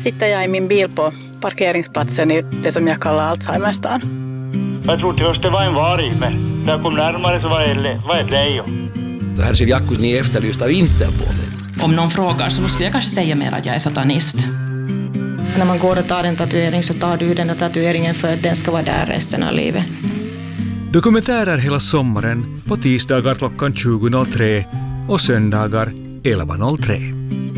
Här sitter jag i min bil på parkeringsplatsen i det som jag kallar Alzheimerstan. Jag trodde först det var en varg, men när jag kom närmare så var det ett lejon. Det här ser Jakkus ni efterlyst av Interpol. Om någon frågar så skulle jag kanske säga mer att jag är satanist. När man går och tar en tatuering så tar du den här tatueringen för att den ska vara där resten av livet. Dokumentärer hela sommaren på tisdagar klockan 20.03 och söndagar 11.03.